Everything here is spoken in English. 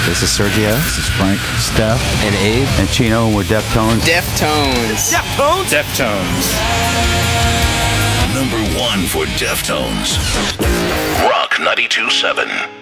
This is Sergio. This is Frank, Steph, And Abe. and Chino, and we're Deftones. Deftones. Deftones? Deftones. Number 1 for Deftones. Rock 92.7.